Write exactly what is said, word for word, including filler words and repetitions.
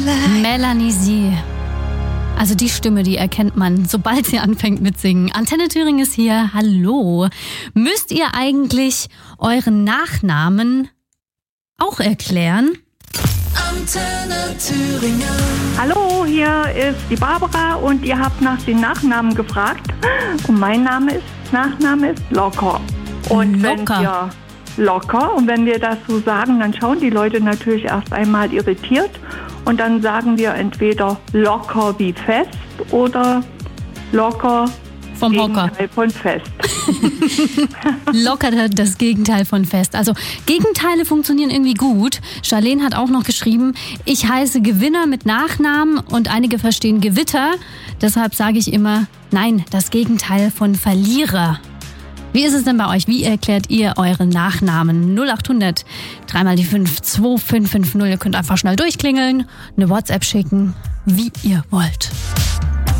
Melanie Sie. Also die Stimme, die erkennt man, sobald sie anfängt mit Singen. Antenne Thüringen ist hier. Hallo. Müsst ihr eigentlich euren Nachnamen auch erklären? Antenne Thüringen. Hallo, hier ist die Barbara und ihr habt nach den Nachnamen gefragt. Und mein Name ist, Nachname ist Locker. Und Locker. wenn wir locker und wenn wir das so sagen, dann schauen die Leute natürlich erst einmal irritiert und dann sagen wir entweder locker wie fest oder locker Vom Hocker. Gegenteil von fest. Locker das Gegenteil von fest. Also Gegenteile funktionieren irgendwie gut. Charlene hat auch noch geschrieben, ich heiße Gewinner mit Nachnamen und einige verstehen Gewitter. Deshalb sage ich immer, nein, das Gegenteil von Verlierer. Wie ist es denn bei euch? Wie erklärt ihr euren Nachnamen? null acht hundert, dreimal die fünf, zwei fünf fünf null. Ihr könnt einfach schnell durchklingeln, eine WhatsApp schicken, wie ihr wollt.